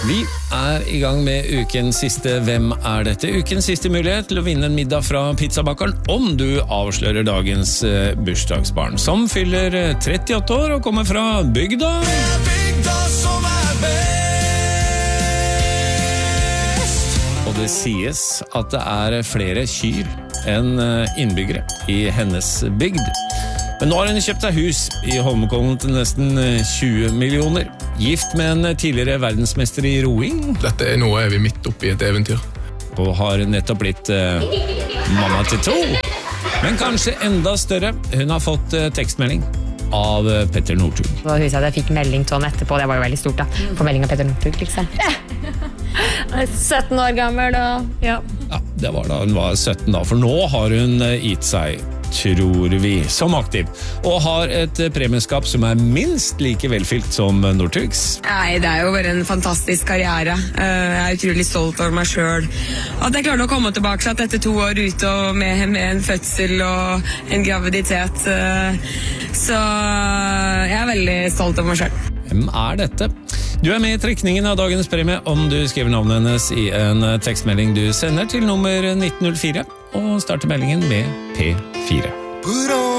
Vi I gang med ukens siste Hvem dette? Ukens siste mulighet til å vinne en middag fra pizzabakeren om du avslører dagens bursdagsbarn, som fyller 38 år og kommer fra bygda. Bygda som best! Og det sies at det flere kyr enn innbyggere I hennes bygd. Men nå har hun kjøpt seg hus I Holmenkollen til nesten 20 millioner. Gift med en tidligere verdensmester I roing. Dette noe vi midt oppe I et eventyr. Og har nettopp blitt mamma til 2. Men kanskje enda større. Hun har fått tekstmelding av Petter Northug. Så husker jeg fikk melding sånn etterpå. Det var jo veldig stort da. På melding av Petter Northug, liksom. 17 år gammel da. Ja, det var da hun var 17 da. For nå har hun gitt seg, tror vi, som aktiv, og har et premieskap som minst like velfylt som Northugs. Nei, det jo bare en fantastisk karriere. Jeg utrolig stolt over meg selv. At jeg klarte å komme tilbake etter 2 år ute og med en fødsel og en graviditet. Så jeg veldig stolt over meg selv. Hvem dette? Du med I trekningen av dagens premie om du skriver navnet hennes I en tekstmelding du sender til nummer 1904 og starter meldingen med P4.